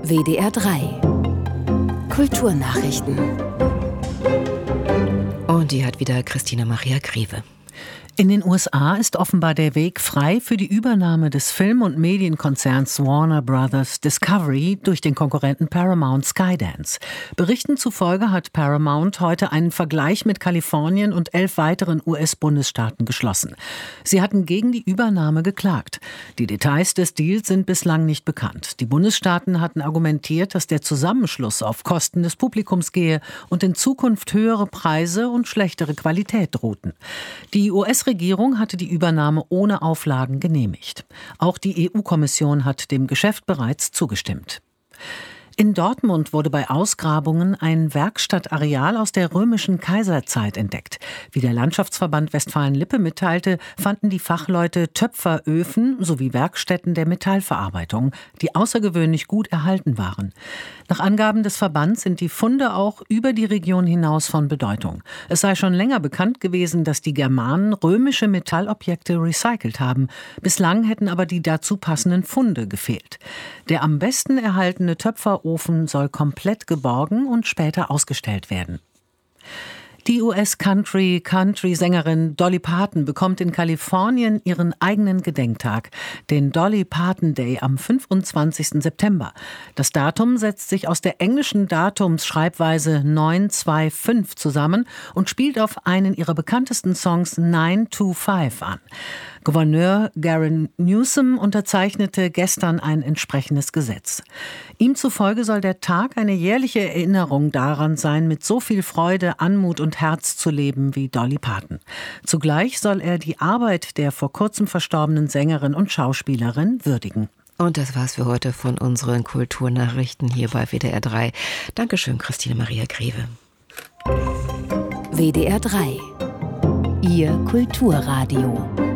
WDR 3 Kulturnachrichten. Und die hat wieder Christina Maria Greve. In den USA ist offenbar der Weg frei für die Übernahme des Film- und Medienkonzerns Warner Bros. Discovery durch den Konkurrenten Paramount Skydance. Berichten zufolge hat Paramount heute einen Vergleich mit Kalifornien und 11 weiteren US-Bundesstaaten geschlossen. Sie hatten gegen die Übernahme geklagt. Die Details des Deals sind bislang nicht bekannt. Die Bundesstaaten hatten argumentiert, dass der Zusammenschluss auf Kosten des Publikums gehe und in Zukunft höhere Preise und schlechtere Qualität drohten. Die US-Regierung hatte die Übernahme ohne Auflagen genehmigt. Auch die EU-Kommission hat dem Geschäft bereits zugestimmt. In Dortmund wurde bei Ausgrabungen ein Werkstattareal aus der römischen Kaiserzeit entdeckt. Wie der Landschaftsverband Westfalen-Lippe mitteilte, fanden die Fachleute Töpferöfen sowie Werkstätten der Metallverarbeitung, die außergewöhnlich gut erhalten waren. Nach Angaben des Verbands sind die Funde auch über die Region hinaus von Bedeutung. Es sei schon länger bekannt gewesen, dass die Germanen römische Metallobjekte recycelt haben. Bislang hätten aber die dazu passenden Funde gefehlt. Der am besten erhaltene Töpferofen soll komplett geborgen und später ausgestellt werden. Die US-Country-Sängerin Dolly Parton bekommt in Kalifornien ihren eigenen Gedenktag, den Dolly Parton Day am 25. September. Das Datum setzt sich aus der englischen Datumsschreibweise 925 zusammen und spielt auf einen ihrer bekanntesten Songs 925 an. Gouverneur Gavin Newsom unterzeichnete gestern ein entsprechendes Gesetz. Ihm zufolge soll der Tag eine jährliche Erinnerung daran sein, mit so viel Freude, Anmut und Herz zu leben wie Dolly Parton. Zugleich soll er die Arbeit der vor kurzem verstorbenen Sängerin und Schauspielerin würdigen. Und das war's für heute von unseren Kulturnachrichten hier bei WDR 3. Dankeschön, Christine Maria Greve. WDR 3 Ihr Kulturradio.